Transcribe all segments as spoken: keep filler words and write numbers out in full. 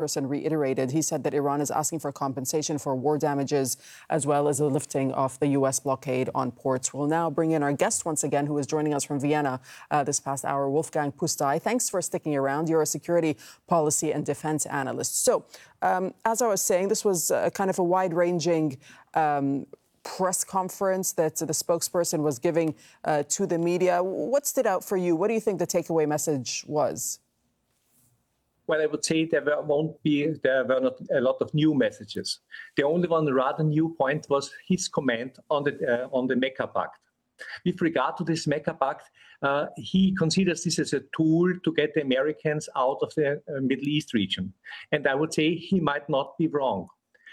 spokesperson reiterated. He said that Iran is asking for compensation for war damages as well as the lifting of the U S blockade on ports. We'll now bring in our guest once again, who is joining us from Vienna uh, this past hour, Wolfgang Pusztai. Thanks for sticking around. You're a security policy and defense analyst. So, um, as I was saying, this was a kind of a wide-ranging um, press conference that the spokesperson was giving uh, to the media. What stood out for you? What do you think the takeaway message was? Well, I would say there were, won't be, there were not a lot of new messages. The only one rather new point was his comment on the, uh, on the Mecca Pact. With regard to this Mecca Pact, uh, he considers this as a tool to get the Americans out of the uh, Middle East region. And I would say he might not be wrong.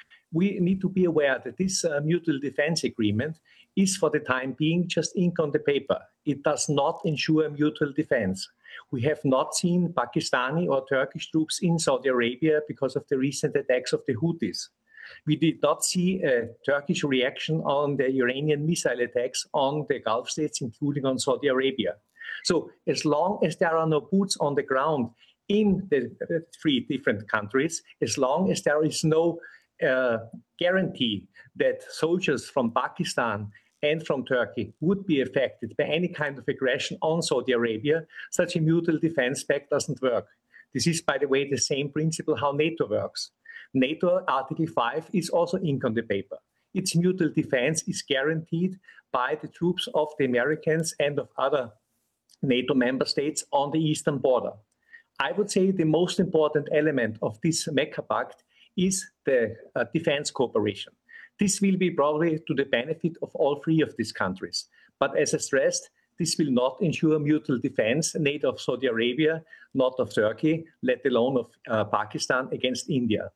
We need to be aware that this uh, mutual defense agreement is for the time being just ink on the paper. It does not ensure mutual defense. We have not seen Pakistani or Turkish troops in Saudi Arabia because of the recent attacks of the Houthis. We did not see a Turkish reaction on the Iranian missile attacks on the Gulf states, including on Saudi Arabia. So as long as there are no boots on the ground in the three different countries, as long as there is no uh, guarantee that soldiers from Pakistan and from Turkey would be affected by any kind of aggression on Saudi Arabia, such a mutual defense pact doesn't work. This is, by the way, the same principle how NATO works. NATO Article five is also ink on the paper. Its mutual defense is guaranteed by the troops of the Americans and of other NATO member states on the eastern border. I would say the most important element of this Mecca Pact is the uh, defense cooperation. This will be probably to the benefit of all three of these countries. But as I stressed, this will not ensure mutual defense, neither of Saudi Arabia, not of Turkey, let alone of uh, Pakistan against India.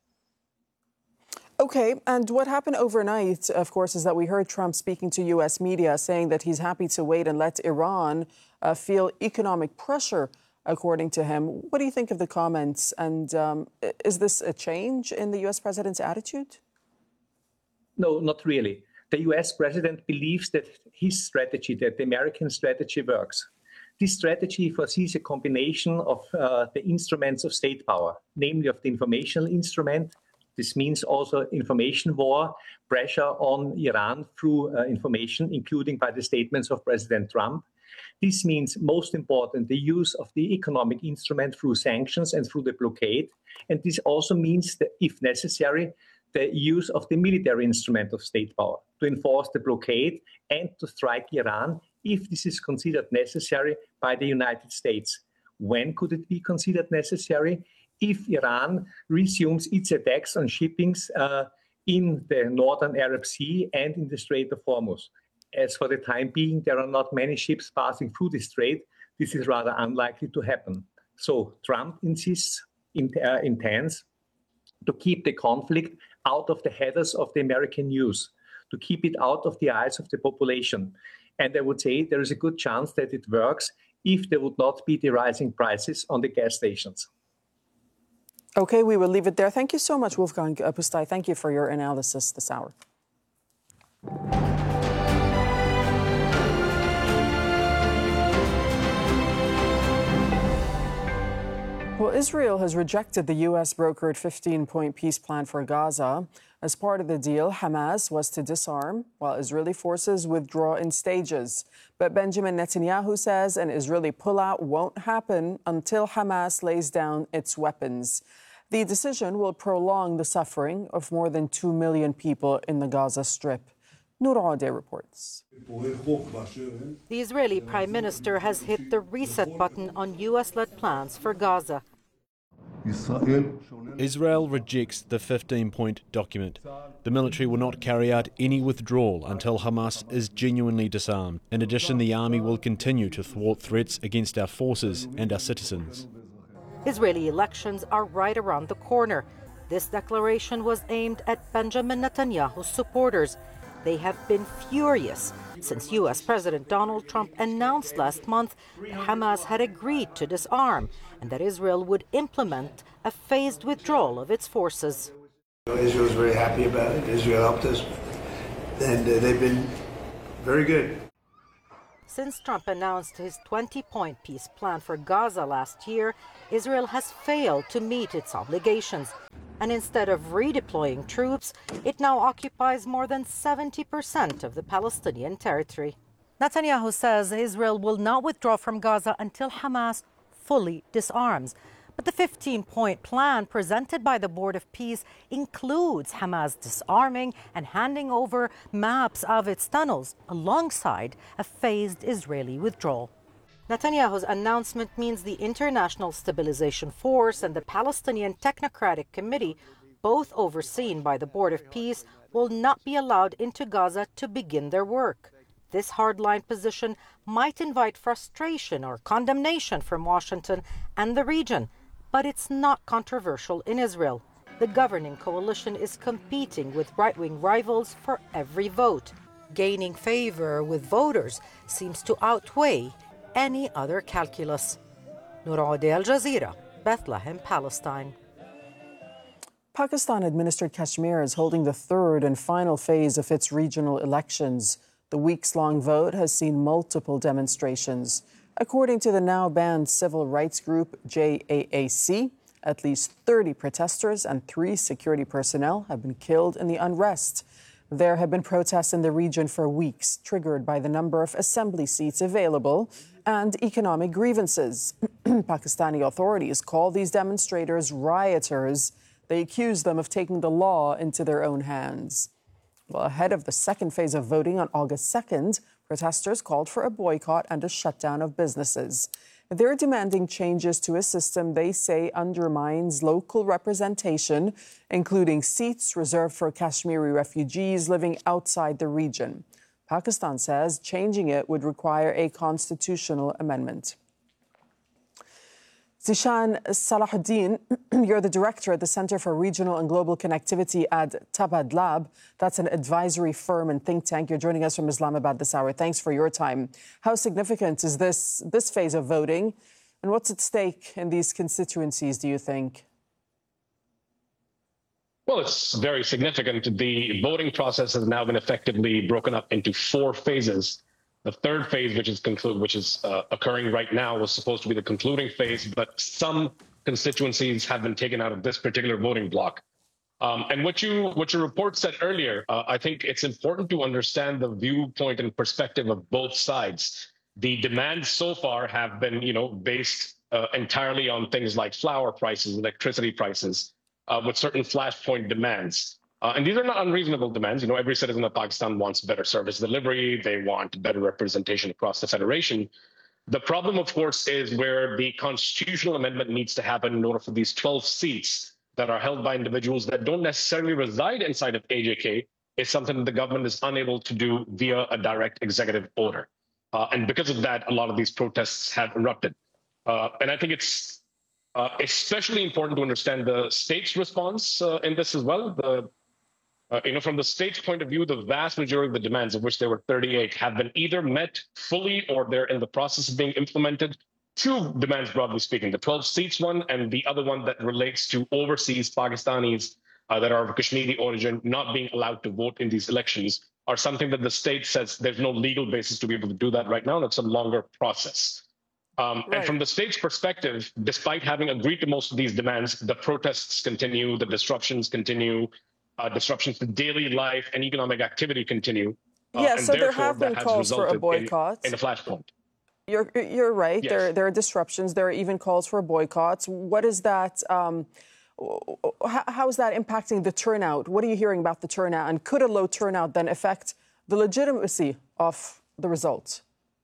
OK, and what happened overnight, of course, is that we heard Trump speaking to U S media saying that he's happy to wait and let Iran uh, feel economic pressure, according to him. What do you think of the comments? And um, is this a change in the U S president's attitude? No, not really. The U S president believes that his strategy, that the American strategy works. This strategy foresees a combination of uh, the instruments of state power, namely of the informational instrument. This means also information war, pressure on Iran through uh, information, including by the statements of President Trump. This means, most important, the use of the economic instrument through sanctions and through the blockade. And this also means that, if necessary, the use of the military instrument of state power to enforce the blockade and to strike Iran if this is considered necessary by the United States. When could it be considered necessary? If Iran resumes its attacks on shippings uh, in the northern Arab Sea and in the Strait of Hormuz. As for the time being, there are not many ships passing through the strait. This is rather unlikely to happen. So Trump insists, in, uh, intends to keep the conflict out of the headers of the American news, to keep it out of the eyes of the population. And I would say there is a good chance that it works if there would not be the rising prices on the gas stations. OK, we will leave it there. Thank you so much, Wolfgang Pusztai. Thank you for your analysis this hour. Well, Israel has rejected the U S-brokered fifteen-point peace plan for Gaza. As part of the deal, Hamas was to disarm, while Israeli forces withdraw in stages. But Benjamin Netanyahu says an Israeli pullout won't happen until Hamas lays down its weapons. The decision will prolong the suffering of more than two million people in the Gaza Strip. Noor Audeh reports. The Israeli Prime Minister has hit the reset button on U S-led plans for Gaza. Israel rejects the fifteen-point document. The military will not carry out any withdrawal until Hamas is genuinely disarmed. In addition, the army will continue to thwart threats against our forces and our citizens. Israeli elections are right around the corner. This declaration was aimed at Benjamin Netanyahu's supporters. They have been furious since U S President Donald Trump announced last month that Hamas had agreed to disarm and that Israel would implement a phased withdrawal of its forces. Israel is very happy about it. Israel helped us, and uh, they've been very good. Since Trump announced his twenty-point peace plan for Gaza last year, Israel has failed to meet its obligations. And instead of redeploying troops, it now occupies more than seventy percent of the Palestinian territory. Netanyahu says Israel will not withdraw from Gaza until Hamas fully disarms. But the fifteen-point plan presented by the Board of Peace includes Hamas disarming and handing over maps of its tunnels alongside a phased Israeli withdrawal. Netanyahu's announcement means the International Stabilization Force and the Palestinian Technocratic Committee, both overseen by the Board of Peace, will not be allowed into Gaza to begin their work. This hardline position might invite frustration or condemnation from Washington and the region, but it's not controversial in Israel. The governing coalition is competing with right-wing rivals for every vote. Gaining favor with voters seems to outweigh any other calculus. Nooraude, Al Jazeera, Bethlehem, Palestine. Pakistan-administered Kashmir is holding the third and final phase of its regional elections. The weeks-long vote has seen multiple demonstrations. According to the now-banned civil rights group J A A C, at least thirty protesters and three security personnel have been killed in the unrest. There have been protests in the region for weeks, triggered by the number of assembly seats available and economic grievances. Pakistani authorities call these demonstrators rioters. They accuse them of taking the law into their own hands. Well, ahead of the second phase of voting on August second, protesters called for a boycott and a shutdown of businesses. They're demanding changes to a system they say undermines local representation, including seats reserved for Kashmiri refugees living outside the region. Pakistan says changing it would require a constitutional amendment. Zishan Salahuddin, you're the director at the Center for Regional and Global Connectivity at Tabad Lab. That's an advisory firm and think tank. You're joining us from Islamabad this hour. Thanks for your time. How significant is this, this phase of voting? And what's at stake in these constituencies, do you think? Well, it's very significant. The voting process has now been effectively broken up into four phases. The third phase, which is conclude, which is uh, occurring right now, was supposed to be the concluding phase, but some constituencies have been taken out of this particular voting block. Um, and what you what your report said earlier, uh, I think it's important to understand the viewpoint and perspective of both sides. The demands so far have been, you know, based uh, entirely on things like flour prices, electricity prices, uh, with certain flashpoint demands. Uh, and these are not unreasonable demands. You know, every citizen of Pakistan wants better service delivery. They want better representation across the federation. The problem, of course, is where the constitutional amendment needs to happen in order for these twelve seats that are held by individuals that don't necessarily reside inside of A J K is something that the government is unable to do via a direct executive order. Uh, and because of that, a lot of these protests have erupted. Uh, and I think it's uh, especially important to understand the state's response uh, in this as well. The Uh, you know, from the state's point of view, the vast majority of the demands, of which there were thirty-eight, have been either met fully or they're in the process of being implemented. Two demands, broadly speaking, the twelve seats one and the other one that relates to overseas Pakistanis uh, that are of Kashmiri origin not being allowed to vote in these elections are something that the state says there's no legal basis to be able to do that right now. That's a longer process. Um, right. And from the state's perspective, despite having agreed to most of these demands, the protests continue, the disruptions continue. Uh, disruptions to daily life and economic activity continue. Uh, yeah, and so there have been calls for a boycott. In, in a flashpoint. You're, you're right. Yes. There, there are disruptions. There are even calls for boycotts. What is that? Um, how, how is that impacting the turnout? What are you hearing about the turnout? And could a low turnout then affect the legitimacy of the results?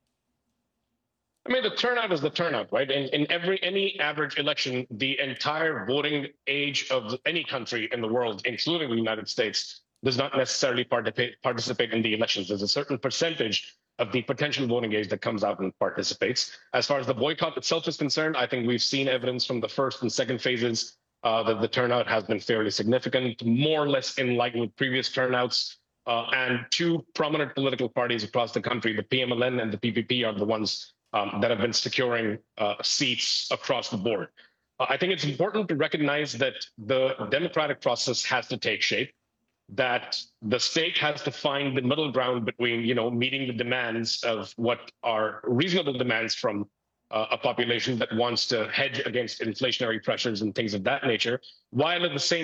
I mean, the turnout is the turnout, right? In, in every any average election, the entire voting age of any country in the world, including the United States, does not necessarily participate, participate in the elections. There's a certain percentage of the potential voting age that comes out and participates. As far as the boycott itself is concerned, I think we've seen evidence from the first and second phases uh, that the turnout has been fairly significant, more or less in line with previous turnouts. Uh, and two prominent political parties across the country, the P M L N and the P P P, are the ones Um, that have been securing uh, seats across the board. Uh, I think it's important to recognize that the democratic process has to take shape. that the state has to find the middle ground between, you know, meeting the demands of what are reasonable demands from uh, a population that wants to hedge against inflationary pressures and things of that nature, while at the same